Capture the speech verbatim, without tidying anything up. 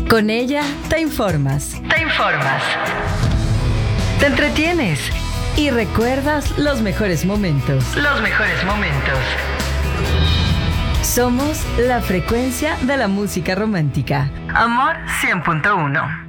Con ella te informas. Te informas. Te entretienes. Y recuerdas los mejores momentos. Los mejores momentos. Somos la frecuencia de la música romántica. Amor cien punto uno.